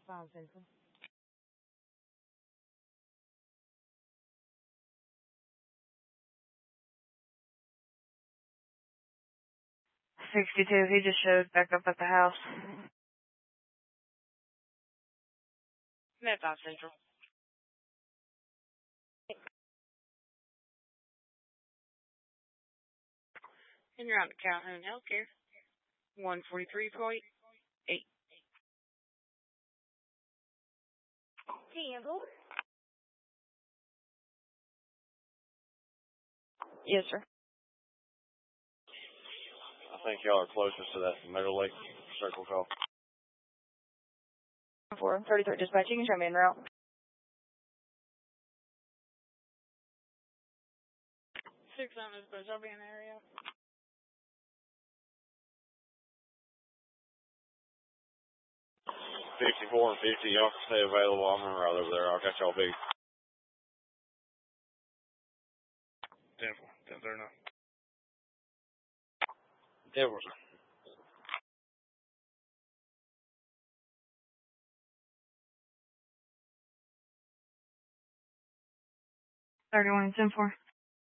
Southbound Central. 62, he just showed back up at the house. Southbound Central. And you're on the Calhoun Healthcare. 143.8. Campbell? Yes, sir. I think y'all are closest to that Meadow Lake circle call. 433 dispatch, you can show me en route. 6 on dispatch, I'll be in the area. 54 and 50, y'all can stay available. I'm in right over there. I'll got y'all big. 10-4, 10-39. 10-4, sir. 31 and 10-4.